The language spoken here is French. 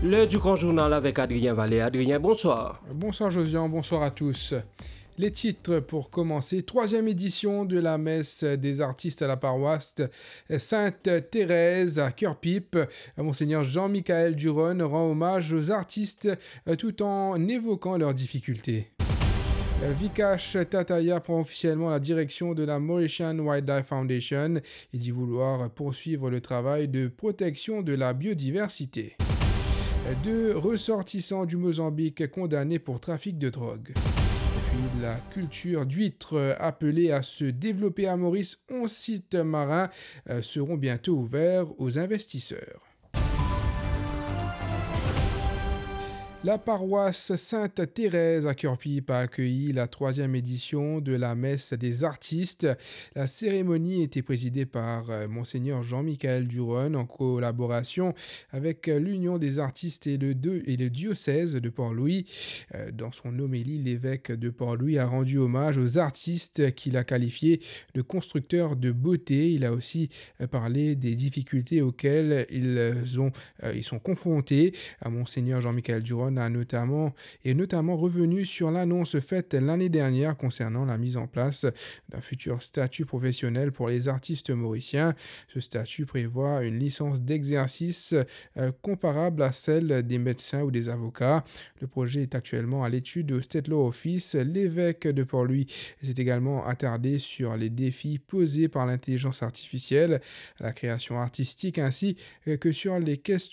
L'heure du grand journal avec Adrien Vallée. Adrien, bonsoir. Bonsoir Josian, bonsoir à tous. Les titres pour commencer. 3e édition de la messe des artistes à la paroisse Sainte-Thérèse à Cœur-Pipe. Monseigneur Jean-Michel Duron rend hommage aux artistes tout en évoquant leurs difficultés. Vikash Tataya prend officiellement la direction de la Mauritian Wildlife Foundation et dit vouloir poursuivre le travail de protection de la biodiversité. 2 ressortissants du Mozambique condamnés pour trafic de drogue. Puis la culture d'huîtres appelée à se développer à Maurice. 11 sites marins seront bientôt ouverts aux investisseurs. La paroisse Sainte-Thérèse à Cœur-Pipe a accueilli la 3e édition de la messe des artistes. La cérémonie était présidée par Monseigneur Jean-Michel Duron en collaboration avec l'Union des artistes et le diocèse de Port-Louis. Dans son homélie, l'évêque de Port-Louis a rendu hommage aux artistes qu'il a qualifiés de constructeurs de beauté. Il a aussi parlé des difficultés auxquelles ils sont confrontés. Monseigneur Jean-Michel Duron est notamment revenu sur l'annonce faite l'année dernière concernant la mise en place d'un futur statut professionnel pour les artistes mauriciens. Ce statut prévoit une licence d'exercice comparable à celle des médecins ou des avocats. Le projet est actuellement à l'étude au State Law Office. L'évêque de Port-Louis s'est également attardé sur les défis posés par l'intelligence artificielle à la création artistique ainsi que sur les questions